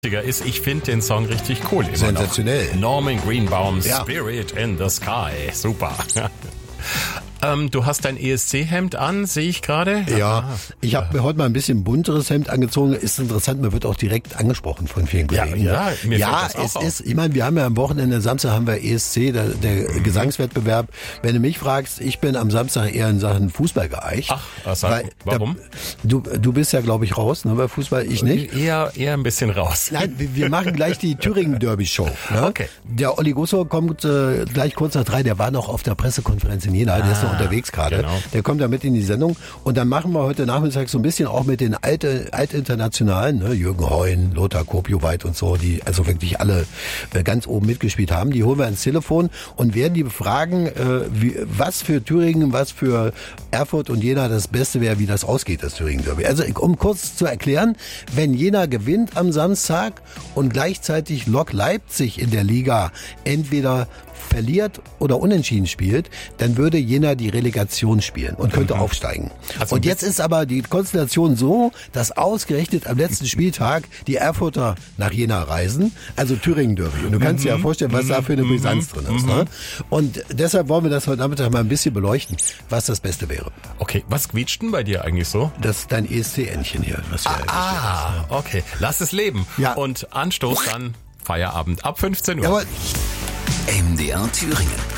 ist, ich finde den Song richtig cool. Immer sensationell. Noch. Norman Greenbaum, ja. Spirit in the Sky. Super. Du hast dein ESC-Hemd an, sehe ich gerade. Ja, ich habe mir heute mal ein bisschen bunteres Hemd angezogen. Ist interessant, mir wird auch direkt angesprochen von vielen Kollegen. Ja, es ist, ich meine, wir haben ja am Wochenende, Samstag haben wir ESC, der Gesangswettbewerb. Wenn du mich fragst, ich bin am Samstag eher in Sachen Fußball geeicht. Warum? Du bist ja, glaube ich, raus, ne, bei Fußball, ich nicht. Eher ein bisschen raus. Nein, wir machen gleich die Thüringen-Derby-Show. Ne? Okay. Der Olli Gusso kommt gleich kurz nach 3, der war noch auf der Pressekonferenz in Jena, der ist noch unterwegs gerade. Genau. Der kommt da mit in die Sendung und dann machen wir heute Nachmittag so ein bisschen auch mit den Altinternationalen, ne? Jürgen Heun, Lothar Kopioweit und so, die also wirklich alle ganz oben mitgespielt haben. Die holen wir ins Telefon und werden die befragen, was für Thüringen, was für Erfurt und Jena das Beste wäre, wie das ausgeht, das Thüringen-Derby. Also um kurz zu erklären, wenn Jena gewinnt am Samstag und gleichzeitig Lok Leipzig in der Liga entweder verliert oder unentschieden spielt, dann würde Jena die Relegation spielen und könnte aufsteigen. Also und jetzt ist aber die Konstellation so, dass ausgerechnet am letzten Spieltag die Erfurter nach Jena reisen, also Thüringen-Derby. Und du kannst dir ja vorstellen, was da für eine Brisanz drin ist. Ne? Und deshalb wollen wir das heute Nachmittag mal ein bisschen beleuchten, was das Beste wäre. Okay, was quietscht denn bei dir eigentlich so? Das ist dein ESC-Entchen hier. Was Okay. Lass es leben. Ja. Und Anstoß dann Feierabend ab 15 Uhr. Jawohl. MDR Thüringen.